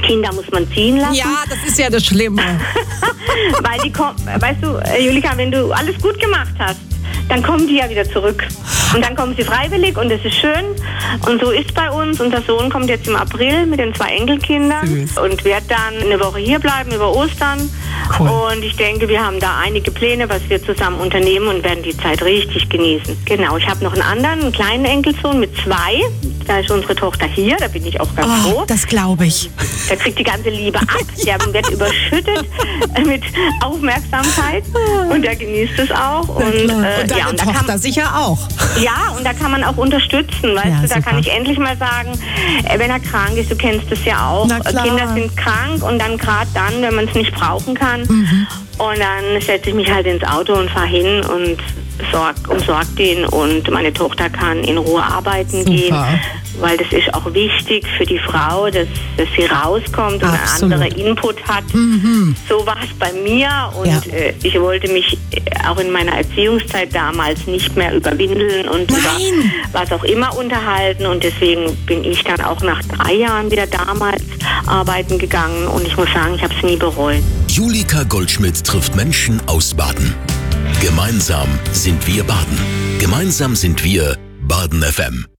Kinder muss man ziehen lassen. Ja, das ist ja das Schlimme. Weil die kommen, weißt du, Julika, wenn du alles gut gemacht hast, dann kommen die ja wieder zurück. Und dann kommen sie freiwillig und das ist schön. Und so ist bei uns. Unser Sohn kommt jetzt im April mit den 2 Enkelkindern und wird dann eine Woche hier bleiben über Ostern. Cool. Und ich denke, wir haben da einige Pläne, was wir zusammen unternehmen und werden die Zeit richtig genießen. Genau, ich habe noch einen kleinen Enkelsohn mit 2. Da ist unsere Tochter hier, da bin ich auch ganz froh. Das glaube ich. Der kriegt die ganze Liebe ab, der wird überschüttet mit Aufmerksamkeit und der genießt es auch. Und deine Tochter sicher auch. Ja, und da kann man auch unterstützen, weißt du, da super. kann ich endlich mal sagen, wenn er krank ist, du kennst es ja auch, Na klar. Kinder sind krank und dann gerade dann, wenn man es nicht brauchen kann. Und dann setze ich mich halt ins Auto und fahre hin und sorg den und meine Tochter kann in Ruhe arbeiten gehen, weil das ist auch wichtig für die Frau, dass sie rauskommt und einen anderen Input hat. So war es bei mir und ich wollte mich auch in meiner Erziehungszeit damals nicht mehr über Windeln und über was auch immer unterhalten und deswegen bin ich dann auch nach 3 Jahren wieder damals arbeiten gegangen und ich muss sagen, ich habe es nie bereut. Julika Goldschmidt trifft Menschen aus Baden. Gemeinsam sind wir Baden. Gemeinsam sind wir Baden FM.